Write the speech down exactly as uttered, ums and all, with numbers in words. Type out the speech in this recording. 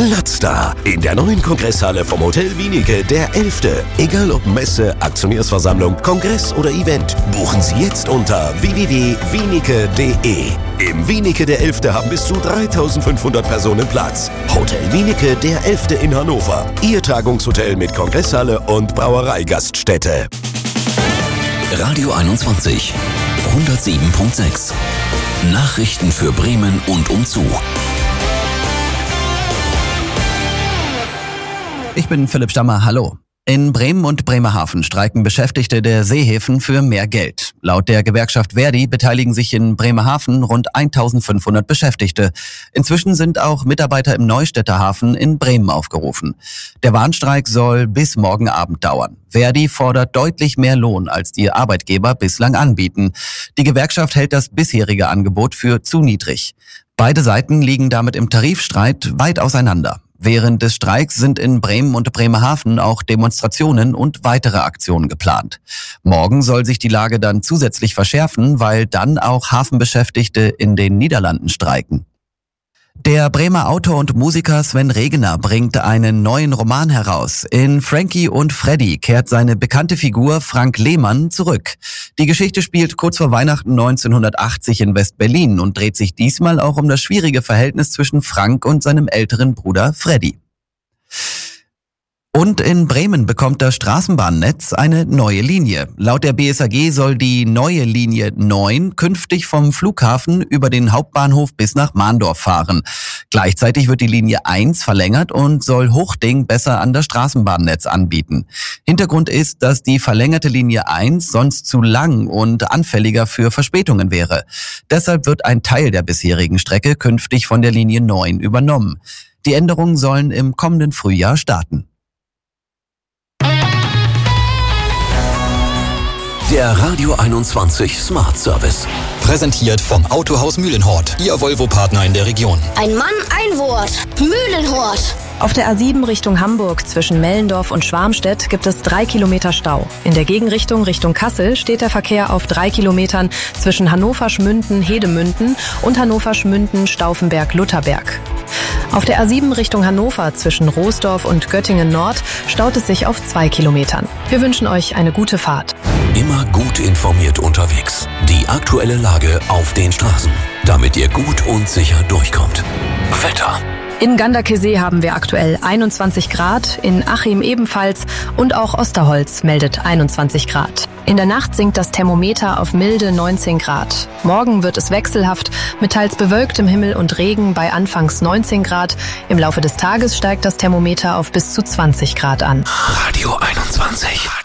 Platz da in der neuen Kongresshalle vom Hotel Wienicke, der elfte. Egal ob Messe, Aktionärsversammlung, Kongress oder Event, buchen Sie jetzt unter w w w punkt wienicke punkt d e. Im Wienicke der elfte haben bis zu dreitausendfünfhundert Personen Platz. Hotel Wienicke der elfte in Hannover. Ihr Tagungshotel mit Kongresshalle und Brauereigaststätte. Radio einundzwanzig, hundertsieben Komma sechs. Nachrichten für Bremen und umzu. Ich bin Philipp Stammer, hallo. In Bremen und Bremerhaven streiken Beschäftigte der Seehäfen für mehr Geld. Laut der Gewerkschaft ver.di beteiligen sich in Bremerhaven rund eintausendfünfhundert Beschäftigte. Inzwischen sind auch Mitarbeiter im Neustädter Hafen in Bremen aufgerufen. Der Warnstreik soll bis morgen Abend dauern. ver.di fordert deutlich mehr Lohn, als die Arbeitgeber bislang anbieten. Die Gewerkschaft hält das bisherige Angebot für zu niedrig. Beide Seiten liegen damit im Tarifstreit weit auseinander. Während des Streiks sind in Bremen und Bremerhaven auch Demonstrationen und weitere Aktionen geplant. Morgen soll sich die Lage dann zusätzlich verschärfen, weil dann auch Hafenbeschäftigte in den Niederlanden streiken. Der Bremer Autor und Musiker Sven Regener bringt einen neuen Roman heraus. In Frankie und Freddy kehrt seine bekannte Figur Frank Lehmann zurück. Die Geschichte spielt kurz vor Weihnachten neunzehnhundertachtzig in West-Berlin und dreht sich diesmal auch um das schwierige Verhältnis zwischen Frank und seinem älteren Bruder Freddy. Und in Bremen bekommt das Straßenbahnnetz eine neue Linie. Laut der B S A G soll die neue Linie neun künftig vom Flughafen über den Hauptbahnhof bis nach Mahndorf fahren. Gleichzeitig wird die Linie eins verlängert und soll Hochding besser an das Straßenbahnnetz anbieten. Hintergrund ist, dass die verlängerte Linie eins sonst zu lang und anfälliger für Verspätungen wäre. Deshalb wird ein Teil der bisherigen Strecke künftig von der Linie neun übernommen. Die Änderungen sollen im kommenden Frühjahr starten. Der Radio einundzwanzig Smart Service. Präsentiert vom Autohaus Mühlenhort, Ihr Volvo-Partner in der Region. Ein Mann, ein Wort. Mühlenhort. Auf der A sieben Richtung Hamburg zwischen Mellendorf und Schwarmstedt gibt es drei Kilometer Stau. In der Gegenrichtung Richtung Kassel steht der Verkehr auf drei Kilometern zwischen Hannover-Schmünden-Hedemünden und Hannover-Schmünden-Stauffenberg-Lutherberg. Auf der A sieben Richtung Hannover zwischen Roosdorf und Göttingen Nord staut es sich auf zwei Kilometern. Wir wünschen euch eine gute Fahrt. Immer gut informiert unterwegs. Die aktuelle Lage auf den Straßen, damit ihr gut und sicher durchkommt. Wetter. In Ganderkesee haben wir aktuell einundzwanzig Grad, in Achim ebenfalls und auch Osterholz meldet einundzwanzig Grad. In der Nacht sinkt das Thermometer auf milde neunzehn Grad. Morgen wird es wechselhaft mit teils bewölktem Himmel und Regen bei anfangs neunzehn Grad. Im Laufe des Tages steigt das Thermometer auf bis zu zwanzig Grad an. Radio einundzwanzig.